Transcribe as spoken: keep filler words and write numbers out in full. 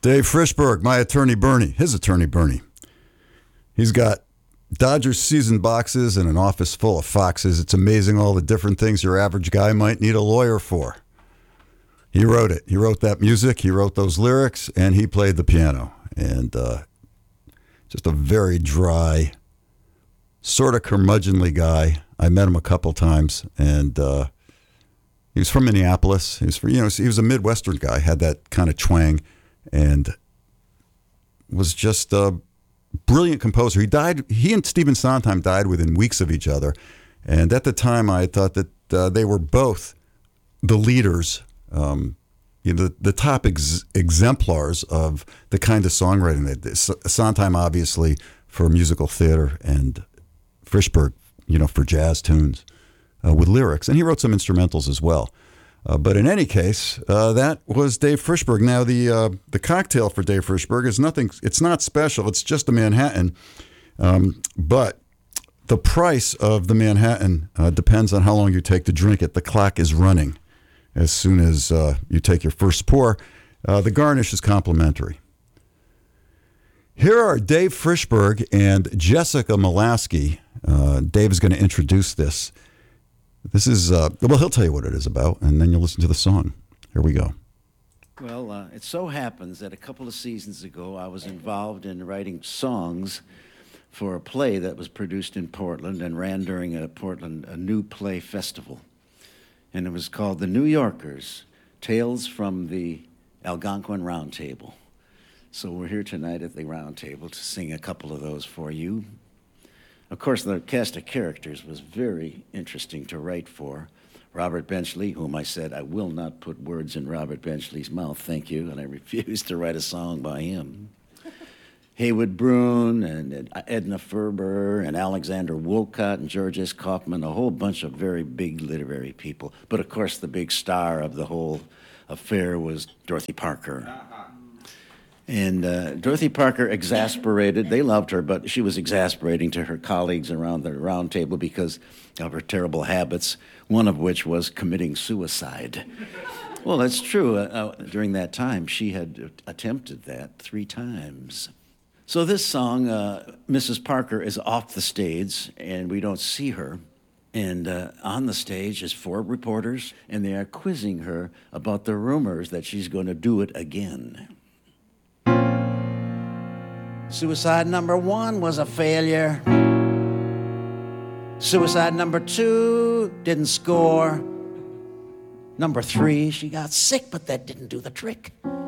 Dave Frishberg, my attorney Bernie, his attorney Bernie. He's got Dodgers season boxes and an office full of foxes. It's amazing all the different things your average guy might need a lawyer for. He wrote it. He wrote that music. He wrote those lyrics, and he played the piano. And uh, just a very dry, sort of curmudgeonly guy. I met him a couple times, and uh, he was from Minneapolis. He was, from, you know, he was a Midwestern guy, had that kind of twang, and was just a brilliant composer. He died. He and Stephen Sondheim died within weeks of each other, and at the time, I thought that uh, they were both the leaders. Um, you know, the, the top ex- exemplars of the kind of songwriting that this, Sondheim, obviously, for musical theater, and Frishberg, you know, for jazz tunes uh, with lyrics. And he wrote some instrumentals as well. Uh, but in any case, uh, that was Dave Frishberg. Now, the uh, the cocktail for Dave Frishberg is nothing, it's not special. It's just a Manhattan. Um, but the price of the Manhattan uh, depends on how long you take to drink it. The clock is running. As soon as uh, you take your first pour, uh, the garnish is complimentary. Here are Dave Frishberg and Jessica Molaskey. Uh, Dave is going to introduce this. This is, uh, well, he'll tell you what it is about, and then you'll listen to the song. Here we go. Well, uh, it so happens that a couple of seasons ago, I was involved in writing songs for a play that was produced in Portland and ran during a Portland a New Play Festival. And it was called The New Yorkers, Tales from the Algonquin Round Table. So we're here tonight at the Round Table to sing a couple of those for you. Of course, the cast of characters was very interesting to write for. Robert Benchley, whom I said, I will not put words in Robert Benchley's mouth, thank you, and I refused to write a song by him. Haywood Broun and Edna Ferber and Alexander Woollcott and George S. Kaufman, a whole bunch of very big literary people. But of course, the big star of the whole affair was Dorothy Parker. And uh, Dorothy Parker exasperated, they loved her, but she was exasperating to her colleagues around the round table because of her terrible habits, one of which was committing suicide. Well, that's true. Uh, uh, during that time, she had attempted that three times. So this song, uh, Missus Parker is off the stage, and we don't see her. And uh, on the stage is four reporters, and they are quizzing her about the rumors that she's going to do it again. Suicide number one was a failure. Suicide number two didn't score. Number three, she got sick, but that didn't do the trick.